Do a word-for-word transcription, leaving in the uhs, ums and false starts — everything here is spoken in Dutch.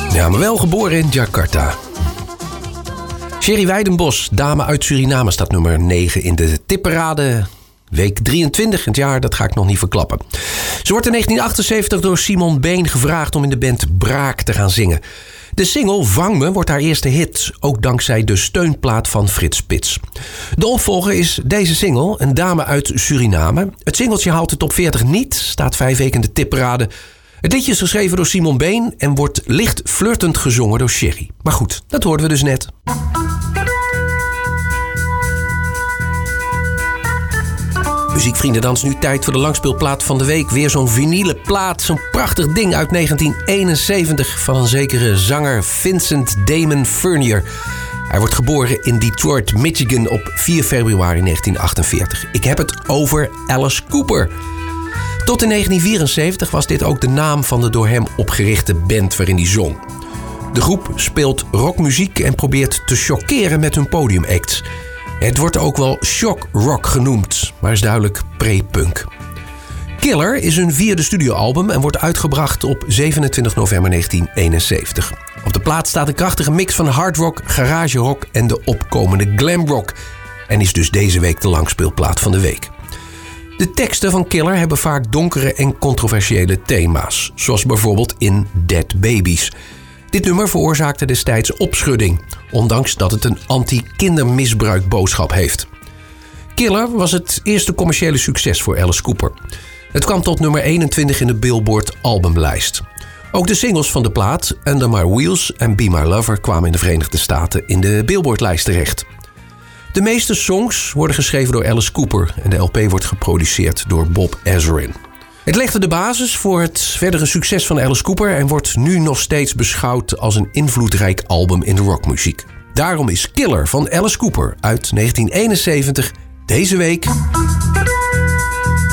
Ja, maar wel geboren in Jakarta. Sherry Weidenbos, dame uit Suriname, staat nummer negen in de tipparade. Week drieëntwintig in het jaar, dat ga ik nog niet verklappen. Ze wordt in negentien achtenzeventig door Simon Been gevraagd om in de band Braak te gaan zingen. De single Vang Me wordt haar eerste hit, ook dankzij de steunplaat van Frits Spits. De opvolger is deze single, een dame uit Suriname. Het singeltje haalt de top veertig niet, staat vijf weken in de tipparade. Het liedje is geschreven door Simon Been en wordt licht flirtend gezongen door Sherry. Maar goed, dat hoorden we dus net. Muziekvrienden, dan is nu tijd voor de langspeelplaat van de week. Weer zo'n vinyle plaat, zo'n prachtig ding uit negentien eenenzeventig... van een zekere zanger Vincent Damon Furnier. Hij wordt geboren in Detroit, Michigan op vier februari negentien achtenveertig. Ik heb het over Alice Cooper. Tot in negentien vierenzeventig was dit ook de naam van de door hem opgerichte band waarin hij zong. De groep speelt rockmuziek en probeert te chockeren met hun podiumacts. Het wordt ook wel shock rock genoemd, maar is duidelijk pre-punk. Killer is hun vierde studioalbum en wordt uitgebracht op zevenentwintig november negentien eenenzeventig. Op de plaat staat een krachtige mix van hardrock, garagerock en de opkomende glamrock. En is dus deze week de langspeelplaat van de week. De teksten van Killer hebben vaak donkere en controversiële thema's, zoals bijvoorbeeld in Dead Babies. Dit nummer veroorzaakte destijds opschudding, ondanks dat het een anti-kindermisbruikboodschap heeft. Killer was het eerste commerciële succes voor Alice Cooper. Het kwam tot nummer eenentwintig in de Billboard albumlijst. Ook de singles van de plaat, Under My Wheels en Be My Lover, kwamen in de Verenigde Staten in de Billboardlijst terecht. De meeste songs worden geschreven door Alice Cooper en de L P wordt geproduceerd door Bob Ezrin. Het legde de basis voor het verdere succes van Alice Cooper en wordt nu nog steeds beschouwd als een invloedrijk album in de rockmuziek. Daarom is Killer van Alice Cooper uit negentien eenenzeventig deze week